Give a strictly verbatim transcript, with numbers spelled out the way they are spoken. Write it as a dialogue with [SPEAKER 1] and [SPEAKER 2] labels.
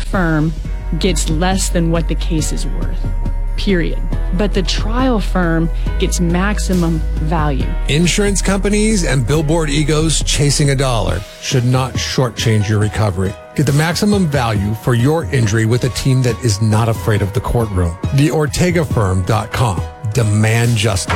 [SPEAKER 1] firm gets less than what the case is worth, period. But the trial firm gets maximum value.
[SPEAKER 2] Insurance companies and billboard egos chasing a dollar should not shortchange your recovery. Get the maximum value for your injury with a team that is not afraid of the courtroom. the ortega firm dot com. Demand justice.